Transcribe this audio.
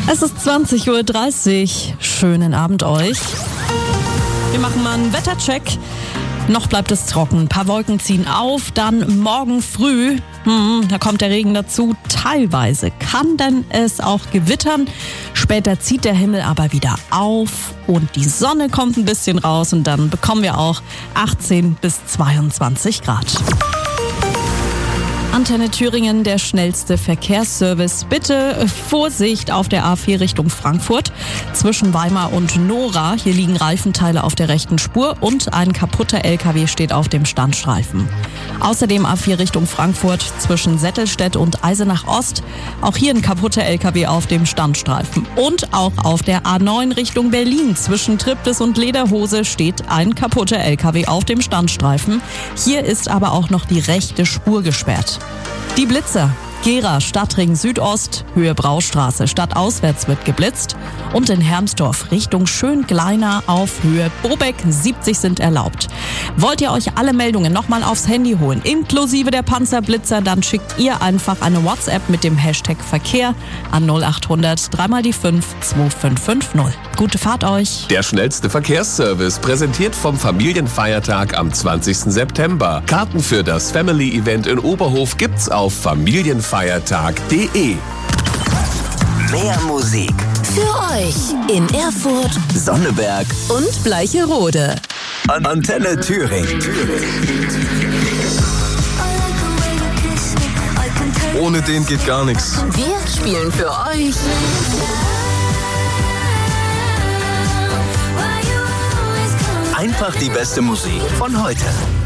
Es ist 20:30 Uhr. Schönen Abend euch. Wir machen mal einen Wettercheck. Noch bleibt es trocken. Ein paar Wolken ziehen auf. Dann morgen früh, da kommt der Regen dazu. Teilweise kann denn es auch gewittern. Später zieht der Himmel aber wieder auf und die Sonne kommt ein bisschen raus. Und dann bekommen wir auch 18 bis 22 Grad. Antenne Thüringen, der schnellste Verkehrsservice. Bitte Vorsicht auf der A4 Richtung Frankfurt. Zwischen Weimar und Nora. Hier liegen Reifenteile auf der rechten Spur und ein kaputter LKW steht auf dem Standstreifen. Außerdem A4 Richtung Frankfurt zwischen Settelstedt und Eisenach Ost. Auch hier ein kaputter LKW auf dem Standstreifen. Und auch auf der A9 Richtung Berlin zwischen Triptis und Lederhose steht ein kaputter LKW auf dem Standstreifen. Hier ist aber auch noch die rechte Spur gesperrt. Die Blitzer. Gera, Stadtring Südost, Höhe Braustraße. Stadtauswärts wird geblitzt. Und in Hermsdorf Richtung Schöngleiner auf Höhe Bobeck 70 sind erlaubt. Wollt ihr euch alle Meldungen nochmal aufs Handy holen, inklusive der Panzerblitzer, dann schickt ihr einfach eine WhatsApp mit dem Hashtag Verkehr an 0800 3 die 5 2550. Gute Fahrt euch. Der schnellste Verkehrsservice, präsentiert vom Familienfeiertag am 20. September. Karten für das Family-Event in Oberhof gibt's auf familienfeiertag.de. Mehr Musik für euch in Erfurt, Sonneberg und Bleicherode. Antenne Thüringen. Ohne den geht gar nichts. Wir spielen für euch Einfach die beste Musik von heute.